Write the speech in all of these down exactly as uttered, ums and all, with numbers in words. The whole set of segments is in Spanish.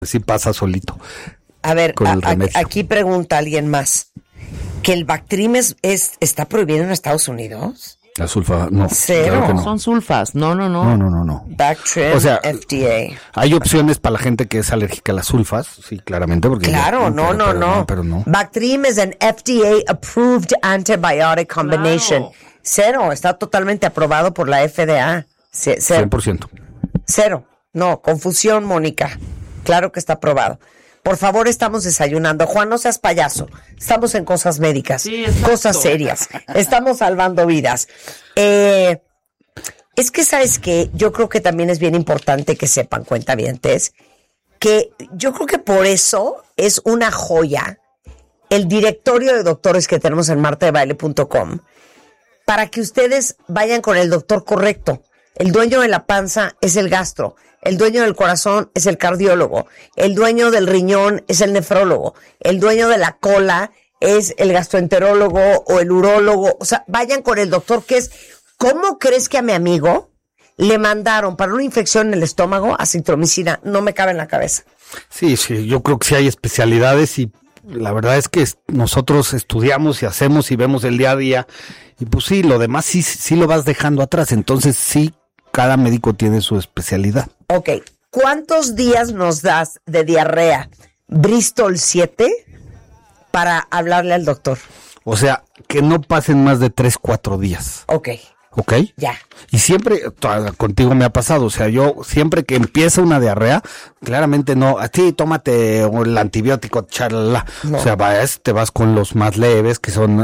Sí pasa solito. A ver, a, a, aquí pregunta alguien más. ¿Que el Bactrim es, es, está prohibido en Estados Unidos? La sulfa, no. Cero. Claro que no. Son sulfas, no, no, no. No, no, no, no. Bactrim, o sea, F D A. Hay opciones para la gente que es alérgica a las sulfas, sí, claramente. Porque claro, ya, no, pero, no, pero, no, no. Pero no. Bactrim es an F D A approved antibiotic combination. Claro. Cero, está totalmente aprobado por la F D A. C- cero. cien por ciento. Cero. No, confusión, Mónica. Claro que está aprobado. Por favor, estamos desayunando. Juan, no seas payaso. Estamos en cosas médicas, sí, cosas serias. Estamos salvando vidas. Eh, es que, ¿sabes qué? Yo creo que también es bien importante que sepan, cuentavientes, que yo creo que por eso es una joya el directorio de doctores que tenemos en marta de baile punto com para que ustedes vayan con el doctor correcto. El dueño de la panza es el gastro. El dueño del corazón es el cardiólogo. El dueño del riñón es el nefrólogo. El dueño de la cola es el gastroenterólogo o el urólogo. O sea, vayan con el doctor que es... ¿Cómo crees que a mi amigo le mandaron para una infección en el estómago acitromicina? No me cabe en la cabeza. Sí, sí, yo creo que sí hay especialidades y la verdad es que nosotros estudiamos y hacemos y vemos el día a día y pues sí, lo demás sí, sí lo vas dejando atrás. Entonces sí, cada médico tiene su especialidad. Ok, ¿cuántos días nos das de diarrea Bristol siete para hablarle al doctor? O sea, que no pasen más de tres, cuatro días. Ok. ¿Ok? Ya. Y siempre, contigo me ha pasado, o sea, yo siempre que empieza una diarrea, claramente no, a ti tómate el antibiótico, charla. No. O sea, vas, te vas con los más leves, que son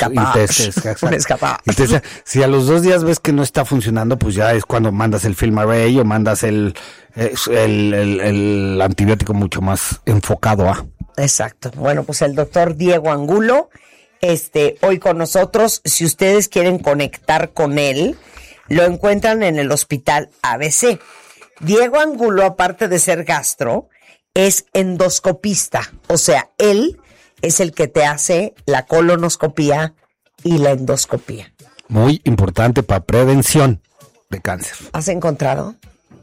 escapados. Entonces, si a los dos días ves que no está funcionando, pues ya es cuando mandas el Filmaray o mandas el, el, el, el antibiótico mucho más enfocado a. Exacto. Bueno, pues el doctor Diego Angulo, este, hoy con nosotros. Si ustedes quieren conectar con él, lo encuentran en el Hospital A B C. Diego Angulo, aparte de ser gastro, es endoscopista. O sea, él es el que te hace la colonoscopía y la endoscopía. Muy importante para prevención de cáncer. ¿Has encontrado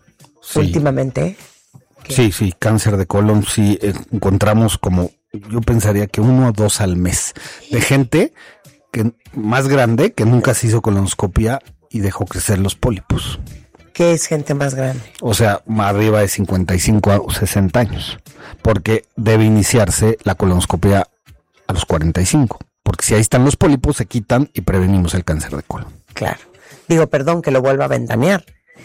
sí. últimamente? ¿Qué? Sí, sí, cáncer de colon, sí, encontramos como... Yo pensaría que uno o dos al mes de gente que más grande que nunca se hizo colonoscopia y dejó crecer los pólipos. ¿Qué es gente más grande? O sea, arriba de cincuenta y cinco o sesenta años, porque debe iniciarse la colonoscopia a los cuarenta y cinco, porque si ahí están los pólipos se quitan y prevenimos el cáncer de colon. Claro. Digo, perdón que lo vuelva a ventanear,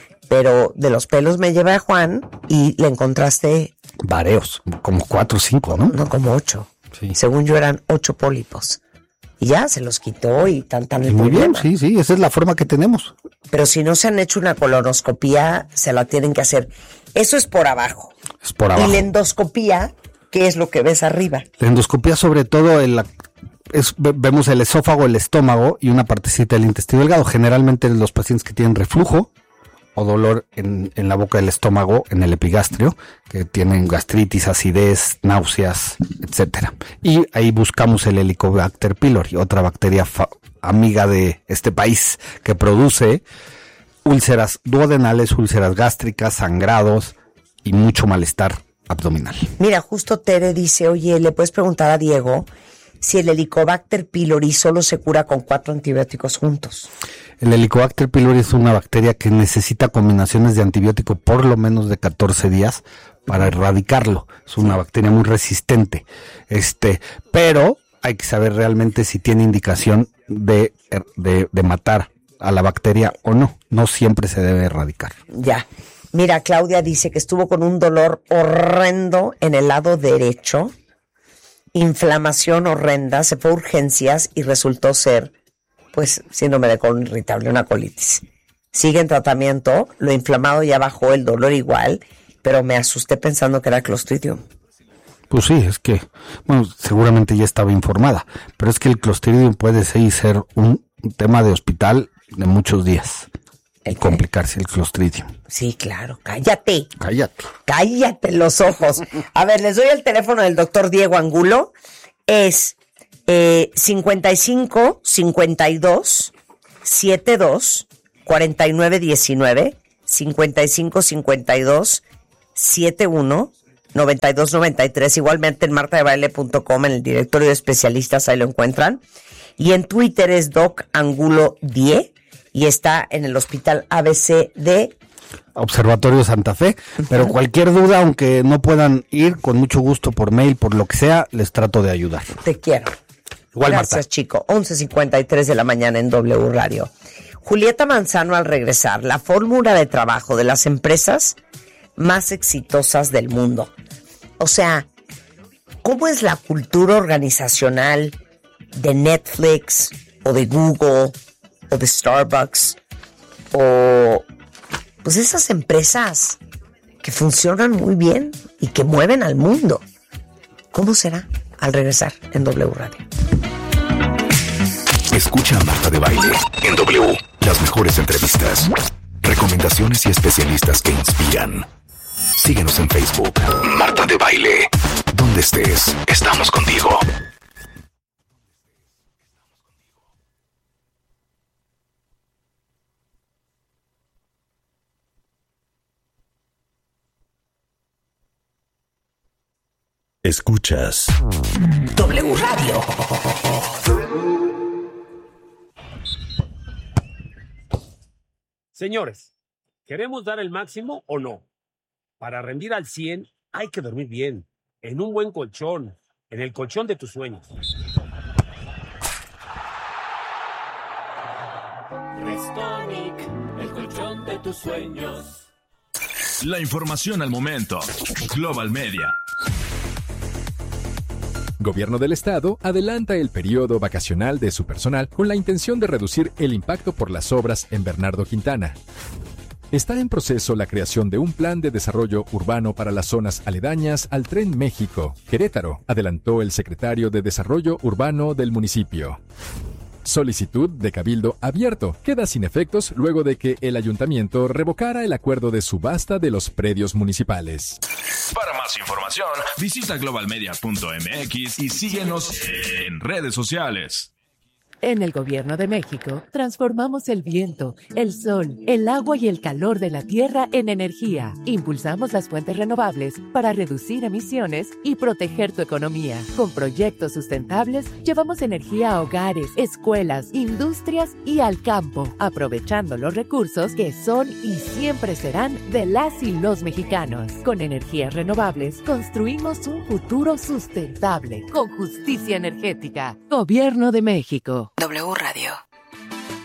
pero de los pelos me lleva a Juan y le encontraste... Vareos, como cuatro o cinco, ¿no? No, como ocho. Sí. Según yo eran ocho pólipos. Y ya se los quitó y tan tan el Muy problema. bien, sí, sí, esa es la forma que tenemos. Pero si no se han hecho una colonoscopía, se la tienen que hacer. Eso es por abajo. Es por abajo. Y la endoscopía, ¿qué es lo que ves arriba? La endoscopía sobre todo en la... Es, vemos el esófago, el estómago y una partecita del intestino delgado. Generalmente los pacientes que tienen reflujo o dolor en, en la boca del estómago, en el epigastrio, que tienen gastritis, acidez, náuseas, etcétera. Y ahí buscamos el Helicobacter pylori, otra bacteria fa- amiga de este país, que produce úlceras duodenales, úlceras gástricas, sangrados y mucho malestar abdominal. Mira, justo Tere dice, oye, ¿le puedes preguntar a Diego si el Helicobacter pylori solo se cura con cuatro antibióticos juntos? El Helicobacter pylori es una bacteria que necesita combinaciones de antibiótico por lo menos de catorce días para erradicarlo. Es una bacteria muy resistente. Este, pero hay que saber realmente si tiene indicación de, de, de matar a la bacteria o no. No siempre se debe erradicar. Ya. Mira, Claudia dice que estuvo con un dolor horrendo en el lado derecho, inflamación horrenda, se fue a urgencias y resultó ser, pues, síndrome de colon irritable, una colitis. Sigue en tratamiento, lo inflamado ya bajó, el dolor igual, pero me asusté pensando que era Clostridium. Pues sí, es que, bueno, seguramente ya estaba informada, pero es que el Clostridium puede ser, ser un tema de hospital de muchos días. Y complicarse el Clostridium. Sí, claro, cállate. Cállate. Cállate los ojos. A ver, les doy el teléfono del doctor Diego Angulo. Es eh, cincuenta y cinco, cincuenta y dos, setenta y dos, cuarenta y nueve diecinueve, cincuenta y cinco, cincuenta y dos, setenta y uno, noventa y dos noventa y tres, igualmente en marta de baile punto com, en el directorio de especialistas, ahí lo encuentran. Y en Twitter es Doc Angulo diez y está en el Hospital A B C de Observatorio Santa Fe, pero cualquier duda, aunque no puedan ir, con mucho gusto por mail, por lo que sea, les trato de ayudar. Te quiero. Igual, Gracias, Marta. chico. once cincuenta y tres de la mañana en W Radio. Julieta Manzano al regresar, la fórmula de trabajo de las empresas más exitosas del mundo. O sea, ¿cómo es la cultura organizacional de Netflix o de Google o de Starbucks o pues esas empresas que funcionan muy bien y que mueven al mundo? ¿Cómo será? Al regresar en W Radio. Escucha a Marta de Baile en W. Las mejores entrevistas, recomendaciones y especialistas que inspiran. Síguenos en Facebook. Marta de Baile. Donde estés, estamos contigo. Escuchas W Radio. Señores, ¿queremos dar el máximo o no? Para rendir al cien hay que dormir bien, en un buen colchón, en el colchón de tus sueños. Restonic, el colchón de tus sueños. La información al momento. Global Media. Gobierno del Estado adelanta el periodo vacacional de su personal con la intención de reducir el impacto por las obras en Bernardo Quintana. Está en proceso la creación de un plan de desarrollo urbano para las zonas aledañas al Tren México, Querétaro, adelantó el secretario de Desarrollo Urbano del municipio. Solicitud de cabildo abierto queda sin efectos luego de que el ayuntamiento revocara el acuerdo de subasta de los predios municipales. Para más información, visita global media punto m x y síguenos en redes sociales. En el Gobierno de México, transformamos el viento, el sol, el agua y el calor de la tierra en energía. Impulsamos las fuentes renovables para reducir emisiones y proteger tu economía. Con proyectos sustentables, llevamos energía a hogares, escuelas, industrias y al campo, aprovechando los recursos que son y siempre serán de las y los mexicanos. Con energías renovables, construimos un futuro sustentable, con justicia energética. Gobierno de México. W Radio.